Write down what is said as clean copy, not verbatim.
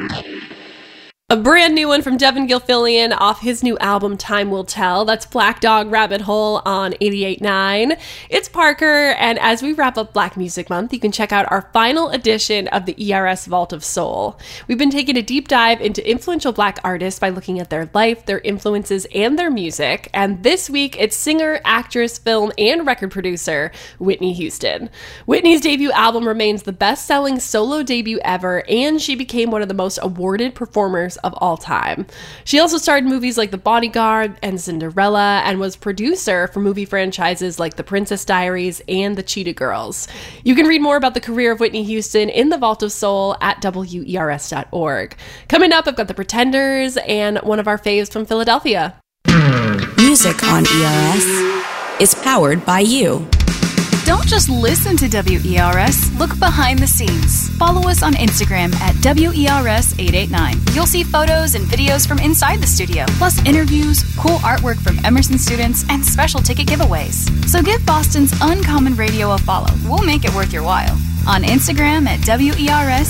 A brand new one from Devin Gilfillian off his new album, Time Will Tell. That's Black Dog Rabbit Hole on 88.9. It's Parker, and as we wrap up Black Music Month, you can check out our final edition of the ERS Vault of Soul. We've been taking a deep dive into influential Black artists by looking at their life, their influences, and their music. And this week, it's singer, actress, film, and record producer Whitney Houston. Whitney's debut album remains the best-selling solo debut ever, and she became one of the most awarded performers of all time. She also starred in movies like The Bodyguard and Cinderella, and was producer for movie franchises like The Princess Diaries and The Cheetah Girls. You can read more about the career of Whitney Houston in the Vault of Soul at WERS.org. Coming up, I've got The Pretenders and one of our faves from Philadelphia. Music on ERS is powered by you. Don't just listen to WERS, look behind the scenes. Follow us on Instagram at WERS889. You'll see photos and videos from inside the studio, plus interviews, cool artwork from Emerson students, and special ticket giveaways. So give Boston's Uncommon Radio a follow. We'll make it worth your while. On Instagram at WERS